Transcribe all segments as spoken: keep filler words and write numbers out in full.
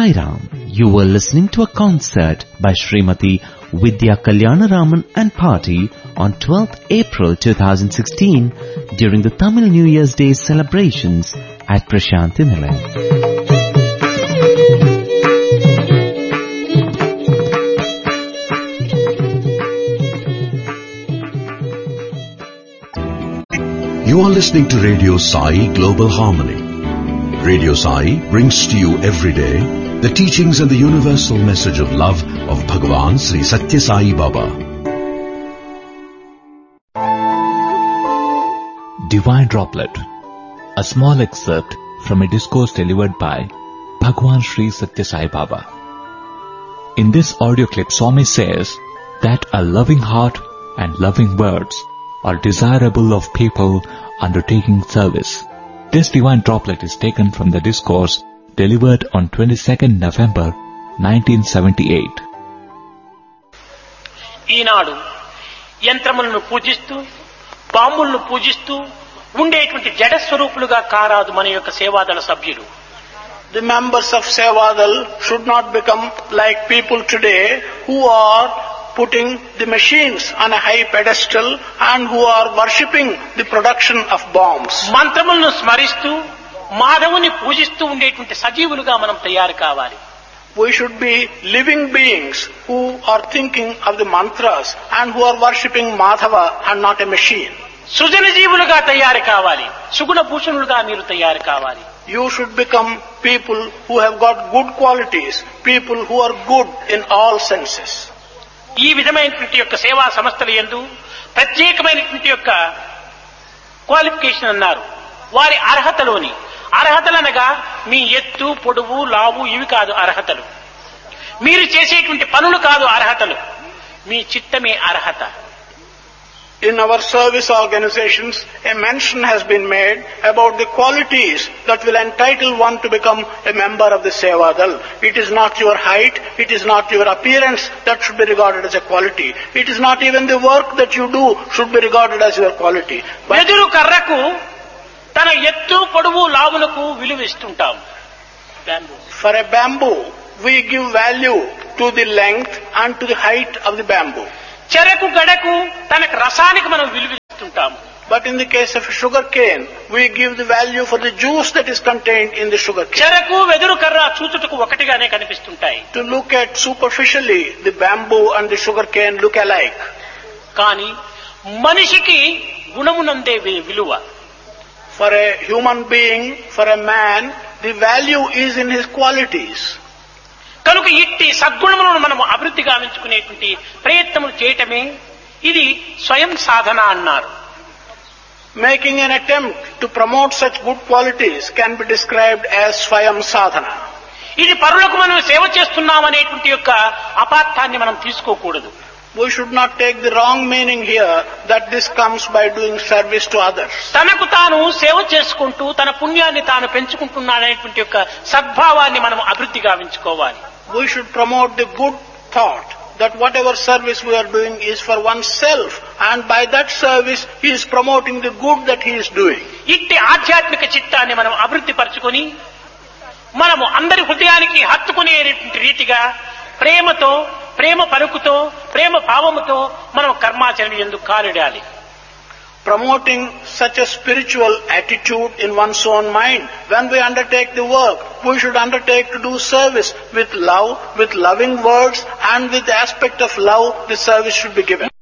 Sai Ram. You were listening to a concert by Srimati Vidya Kalyanaraman and Party on twelfth April twenty sixteen during the Tamil New Year's Day celebrations at Prashanthi Nilayam. You are listening to Radio Sai Global Harmony. Radio Sai brings to you every day the teachings and the universal message of love of Bhagavan Sri Satya Sai Baba. Divine Droplet, a small excerpt from a discourse delivered by Bhagavan Sri Satya Sai Baba. In this audio clip, Swami says that a loving heart and loving words are desirable of people undertaking service. This divine droplet is taken from the discourse delivered on twenty-second November nineteen seventy-eight. ఈనాడు యంత్రములను పూజిస్తూ బాంబులను పూజిస్తూ ఉండేటువంటి జడ స్వరూపులుగా కారాదు మన యొక్క సేవాదళ సభ్యులు. The members of Sevadal should not become like people today who are putting the machines on a high pedestal and who are worshipping the production of bombs. మంత్రములను స్మరిస్తూ మాధవుని పూజిస్తూ ఉండేటువంటి సజీవులుగా మనం తయారు కావాలి. We should be living beings who are thinking of the mantras and who are worshipping Madhava and not a machine. సృజన జీవులుగా తయారు కావాలి. సుగుణ భూషణులుగా మీరు తయారు కావాలి. You should become people who have got good qualities, people who are good in all senses. ఈ విధమైనటువంటి యొక్క సేవా సంస్థల యందు ప్రత్యేకమైనటువంటి యొక్క క్వాలిఫికేషన్ అన్నారు. వారి అర్హతలోని అర్హతలు అనగా మీ ఎత్తు పొడవు లావు ఇవి కాదు అర్హతలు. మీరు చేసేటువంటి పనులు కాదు అర్హతలు. మీ చిత్తమే అర్హత. In our service organizations, a mention has been made about the qualities that will entitle one to become a member of the Sevadal. It is not your height, it is not your appearance that should be regarded as a quality. It is not even the work that you do should be regarded as your quality. వెదురు కర్రకు తన ఎత్తు పొడవు లావులకు విలువ ఇస్తుంటాం. For a bamboo, we give value to the length and to the height of the bamboo. చెరకు గడకు తనకు రసానికి మనం విలువిస్తుంటాము. But in the case of sugar cane, we give the value for the juice that is contained in the sugar cane. చెరకు వెదురు కర్ర చూచుటకు ఒకటిగానే కనిపిస్తుంటాయి. To look at superficially, the bamboo and the sugar cane look alike. కానీ మనిషికి గుణమునందే విలువ. For a human being, for a man, the value is in his qualities. కనుక ఇట్టి సద్గుణములను మనం అభివృద్ధి గావించుకునేటువంటి ప్రయత్నములు చేయటమే ఇది స్వయం సాధన అన్నారు. Making an attempt to promote such good qualities can be described as swayam sadhana. ఇది పరులకు మనం సేవ చేస్తున్నామనేటువంటి యొక్క అపార్థాన్ని మనం తీసుకోకూడదు. We should not take the wrong meaning here that this comes by doing service to others. తనకు తాను సేవ చేసుకుంటూ తన పుణ్యాన్ని తాను పెంచుకుంటున్నాడనేటువంటి యొక్క సద్భావాన్ని మనం అభివృద్ధి గావించుకోవాలి. We should promote the good thought that whatever service we are doing is for oneself, and by that service he is promoting the good that he is doing. ఇట్టి ఆధ్యాత్మిక చిత్తాన్ని మనం అభివృద్ధి పరచుకొని మనము అందరి హృదయానికి హత్తుకునేటువంటి రీతిగా ప్రేమతో ప్రేమ పలుకుతో ప్రేమ భావముతో మనం కర్మాచరణ యందు కాలిడాలి. Promoting such a spiritual attitude in one's own mind. When we undertake the work, we should undertake to do service with love, with loving words, and with the aspect of love, the service should be given.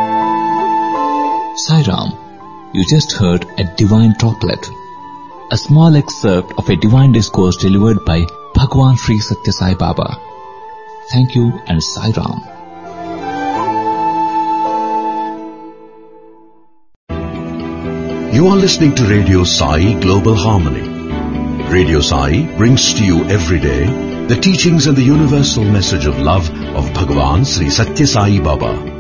Sai Ram, you just heard a divine droplet, a small excerpt of a divine discourse delivered by Bhagavan Sri Satya Sai Baba. Thank you and Sai Ram. You are listening to Radio Sai Global Harmony. Radio Sai brings to you every day the teachings and the universal message of love of Bhagavan Sri Satya Sai Baba.